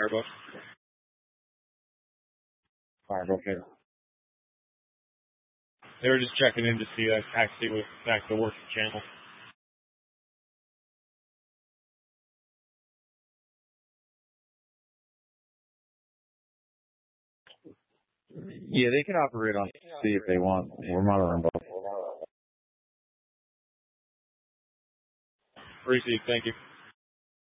Firebook. Firebook here. They were just checking in to see that taxi was back to working channel. Yeah, they can operate on C if they want. We're monitoring both. Received, thank you.